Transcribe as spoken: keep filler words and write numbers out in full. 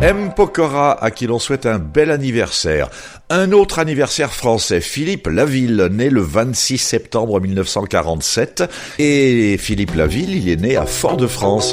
M. Pokora, à qui l'on souhaite un bel anniversaire. Un autre anniversaire français, Philippe Laville, né le vingt-six septembre mille neuf cent quarante-sept. Et Philippe Laville, il est né à Fort-de-France.